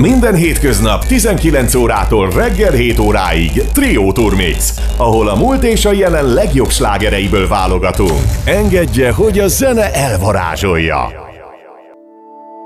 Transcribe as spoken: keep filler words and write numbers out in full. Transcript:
Minden hétköznap tizenkilenc órától reggel hét óráig Trio Tour Mix, ahol a múlt és a jelen legjobb slágereiből válogatunk. Engedje, hogy a zene elvarázsolja!